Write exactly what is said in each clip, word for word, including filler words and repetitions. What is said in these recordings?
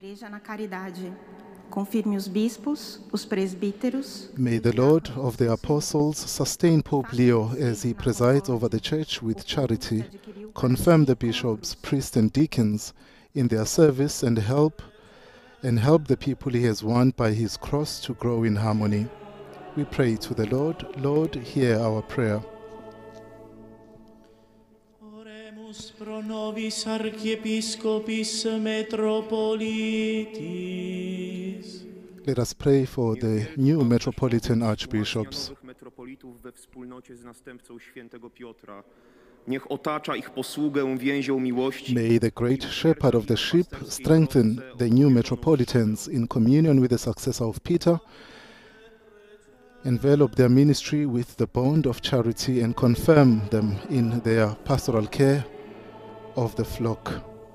Igreja na caridade. Confirme os bispos, os presbíteros. May the Lord of the Apostles sustain Pope Leo as he presides over the Church with charity, confirm the bishops, priests and deacons in their service and help and help the people he has won by his cross to grow in harmony. We pray to the Lord. Lord, hear our prayer. Oremus pro nobis archiepiscopis metropolitis. Let us pray for the new metropolitan archbishops. Niech otacza ich posługę więzią miłości. May the great shepherd of the sheep strengthen the new metropolitans in communion with the successor of Peter, envelop their ministry with the bond of charity and confirm them in their pastoral care of the flock.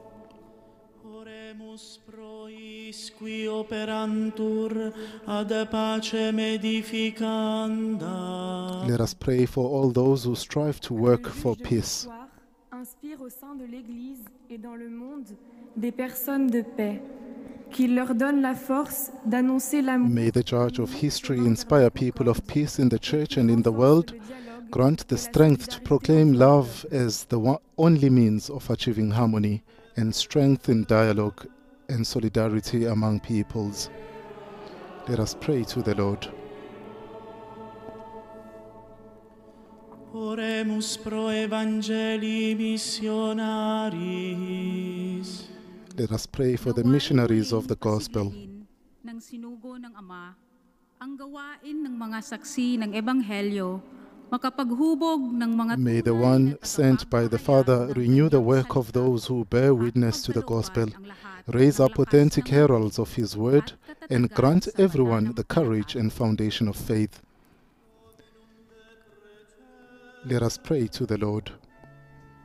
Oremus pro isqui operantur ad pacem edificanda. Let us pray for all those who strive to work for peace. Inspire au sein de l'Église et dans le monde des personnes de paix, qu'il leur donne la force d'annoncer l'amour. May the Judge of history inspire people of peace in the Church and in the world, grant the strength to proclaim love as the one only means of achieving harmony, and strengthen dialogue and solidarity among peoples. Let us pray to the Lord. Oremus pro evangelii missionaris. Let us pray for the missionaries of the gospel. Ng sinugo ng Ama, ang gawain ng mga saksi ng ebanghelyo, makapaghubog ng mga May the one sent by the Father renew the work of those who bear witness to the gospel, raise up authentic heralds of his word, and grant everyone the courage and foundation of faith. Let us pray to the Lord.